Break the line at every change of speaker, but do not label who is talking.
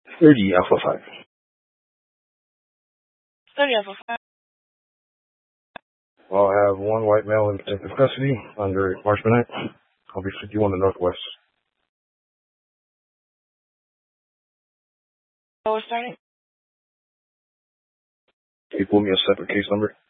30 Alpha 5.
30 Alpha 5.
Well, I have one white male in protective custody under Marshman Act. I'll be 51 the Northwest.
So we're starting?
Can you pull me a separate case number?